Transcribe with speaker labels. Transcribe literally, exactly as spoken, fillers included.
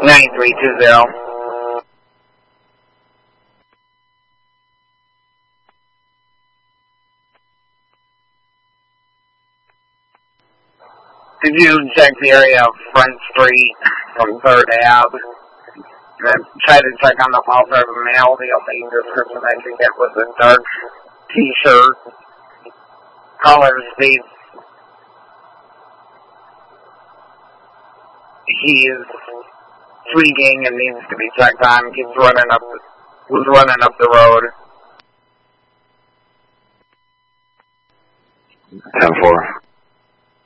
Speaker 1: nine three two zero. Did you check the area of Front Street from third Ave? And try to check on the welfare of a male. The only description I could get was a dark t-shirt, collar Steve. He's tweaking and needs to be checked on. He's running up, was running up the road.
Speaker 2: ten four.